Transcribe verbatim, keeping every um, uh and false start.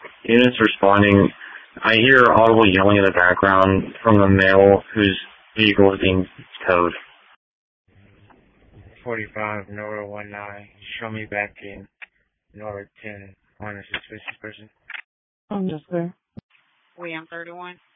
Units responding. I hear audible yelling in the background from the male whose vehicle is being towed. forty-five, Nora one nine. Show me back in Nora ten on a suspicious person. I'm just there. We on thirty-one.